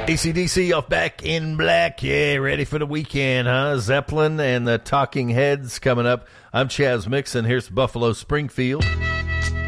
AC/DC off Back in Black. Yeah, ready for the weekend, huh? Zeppelin and the Talking Heads coming up. I'm Chaz Mixon. Here's Buffalo Springfield.